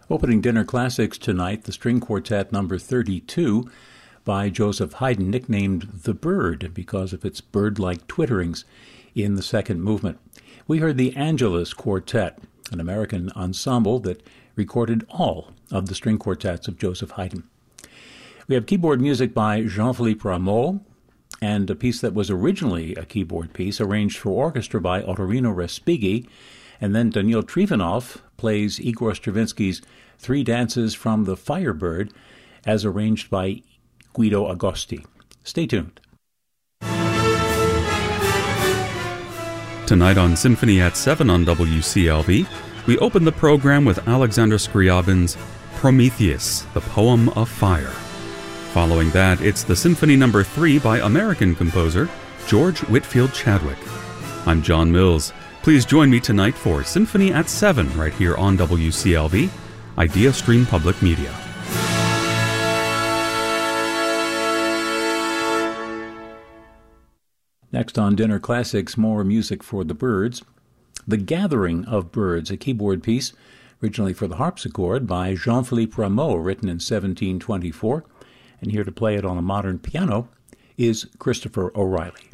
Opening dinner classics tonight, the string quartet number 32 by Joseph Haydn, nicknamed The Bird because of its bird-like twitterings in the second movement. We heard the Angelus Quartet, an American ensemble that recorded all of the string quartets of Joseph Haydn. We have keyboard music by Jean-Philippe Rameau, and a piece that was originally a keyboard piece arranged for orchestra by Ottorino Respighi, and then Daniil Trifonov plays Igor Stravinsky's Three Dances from the Firebird as arranged by Guido Agosti. Stay tuned. Tonight on Symphony at 7 on WCLV, we open the program with Alexander Scriabin's Prometheus, the Poem of Fire. Following that, it's the Symphony No. 3 by American composer George Whitfield Chadwick. I'm John Mills. Please join me tonight for Symphony at 7 right here on WCLV, Idea Stream Public Media. Next on Dinner Classics, more music for the birds. The Gathering of Birds, a keyboard piece originally for the harpsichord by Jean-Philippe Rameau, written in 1724. And here to play it on a modern piano is Christopher O'Reilly.